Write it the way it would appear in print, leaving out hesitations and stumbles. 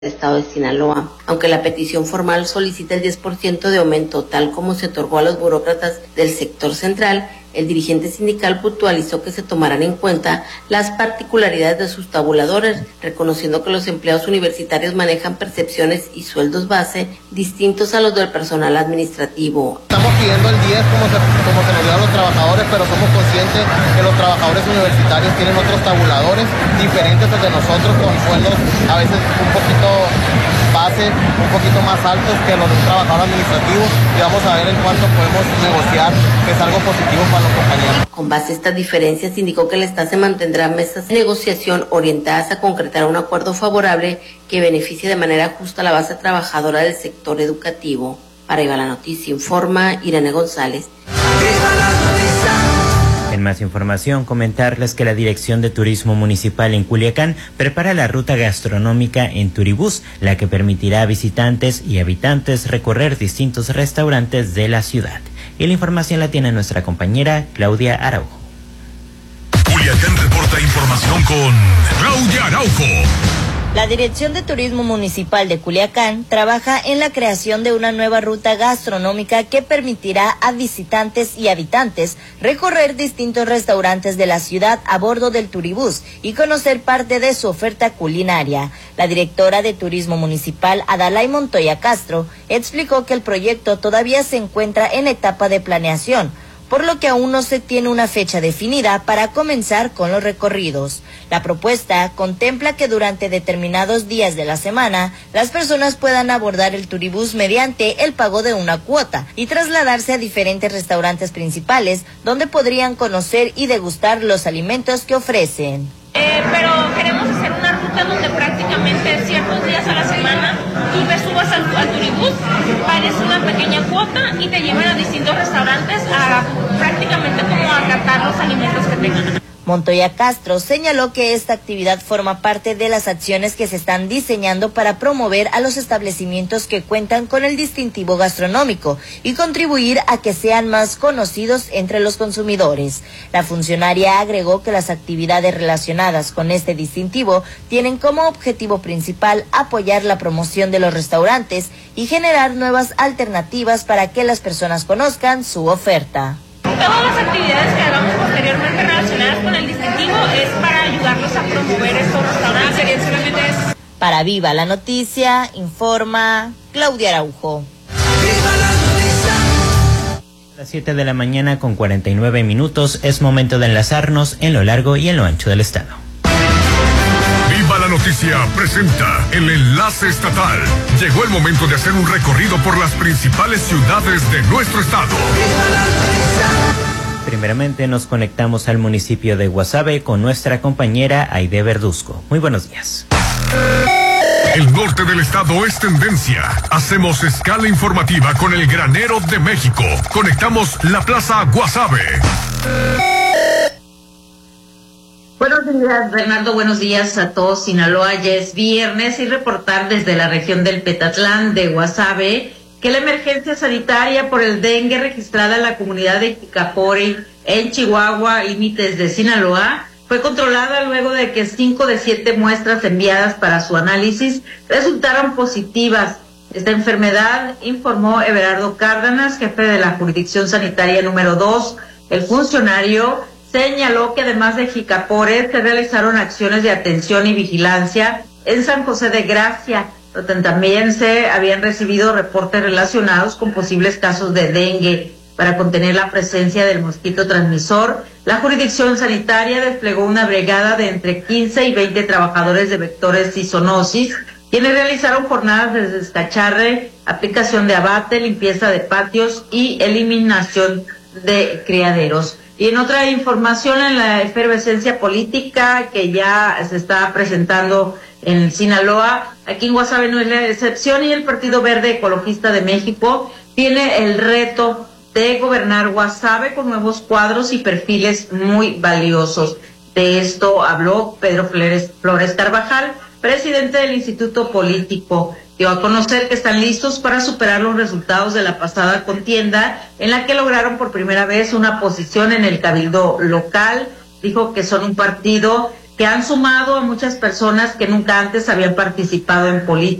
Estado de Sinaloa. Aunque la petición formal solicita el 10% de aumento, tal como se otorgó a los burócratas del sector central, el dirigente sindical puntualizó que se tomarán en cuenta las particularidades de sus tabuladores, reconociendo que los empleados universitarios manejan percepciones y sueldos base distintos a los del personal administrativo. Estamos pidiendo el 10 como se nos dio a los trabajadores, pero somos conscientes que los trabajadores universitarios tienen otros tabuladores diferentes de nosotros, con sueldos a veces un poquito base, un poquito más altos que los de un trabajador administrativo, y vamos a ver en cuánto podemos negociar, que es algo positivo para los compañeros. Con base a estas diferencias, indicó que el Estado se mantendrá mesas de negociación orientadas a concretar un acuerdo favorable que beneficie de manera justa a la base trabajadora del sector educativo. Para Viva la Noticia informa Irene González. En más información, comentarles que la Dirección de Turismo Municipal en Culiacán prepara la ruta gastronómica en Turibús, la que permitirá a visitantes y habitantes recorrer distintos restaurantes de la ciudad. Y la información la tiene nuestra compañera Claudia Araujo. Culiacán reporta información con Claudia Araujo. La Dirección de Turismo Municipal de Culiacán trabaja en la creación de una nueva ruta gastronómica que permitirá a visitantes y habitantes recorrer distintos restaurantes de la ciudad a bordo del Turibús y conocer parte de su oferta culinaria. La directora de Turismo Municipal, Adalay Montoya Castro, explicó que el proyecto todavía se encuentra en etapa de planeación, por lo que aún no se tiene una fecha definida para comenzar con los recorridos. La propuesta contempla que durante determinados días de la semana, las personas puedan abordar el Turibús mediante el pago de una cuota y trasladarse a diferentes restaurantes principales, donde podrían conocer y degustar los alimentos que ofrecen. Pero queremos hacer una ruta donde prácticamente ciertos días a la semana tú te subas al Turibús, pagues una pequeña cuota y te lleven a distintos restaurantes a prácticamente como a catar los alimentos que tengan. Montoya Castro señaló que esta actividad forma parte de las acciones que se están diseñando para promover a los establecimientos que cuentan con el distintivo gastronómico y contribuir a que sean más conocidos entre los consumidores. La funcionaria agregó que las actividades relacionadas con este distintivo tienen como objetivo principal apoyar la promoción de los restaurantes y generar nuevas alternativas para que las personas conozcan su oferta. Todas las actividades que hagamos posteriormente relacionadas con el distintivo es para ayudarlos a promover estos restaurantes. Serían solamente eso. Para Viva la Noticia, informa Claudia Araujo. A las 7 de la mañana con 49 minutos es momento de enlazarnos en lo largo y en lo ancho del estado. Viva la Noticia presenta el enlace estatal. Llegó el momento de hacer un recorrido por las principales ciudades de nuestro estado. Primeramente nos conectamos al municipio de Guasave con nuestra compañera Aide Verduzco. Muy buenos días. El norte del estado es tendencia. Hacemos escala informativa con el Granero de México. Conectamos la Plaza Guasave. Buenos días, Bernardo. Buenos días a todos. Sinaloa, ya es viernes y reportar desde la región del Petatlán de Guasave que la emergencia sanitaria por el dengue registrada en la comunidad de Jicapore, en Chihuahua, límites de Sinaloa, fue controlada luego de que 5 de 7 muestras enviadas para su análisis resultaron positivas. Esta enfermedad, informó Everardo Cárdenas, jefe de la jurisdicción sanitaria número 2. El funcionario señaló que además de Jicapore se realizaron acciones de atención y vigilancia en San José de Gracia, donde también se habían recibido reportes relacionados con posibles casos de dengue. Para contener la presencia del mosquito transmisor, la jurisdicción sanitaria desplegó una brigada de entre 15 y 20 trabajadores de vectores y zoonosis, quienes realizaron jornadas de descacharre, aplicación de abate, limpieza de patios y eliminación de criaderos. Y en otra información, en la efervescencia política que ya se está presentando en Sinaloa, aquí en Guasave no es la excepción, y el Partido Verde Ecologista de México tiene el reto de gobernar Guasave con nuevos cuadros y perfiles muy valiosos. De esto habló Pedro Flores Carvajal, presidente del Instituto Político. Dio a conocer que están listos para superar los resultados de la pasada contienda, en la que lograron por primera vez una posición en el cabildo local. Dijo que son un partido que han sumado a muchas personas que nunca antes habían participado en política.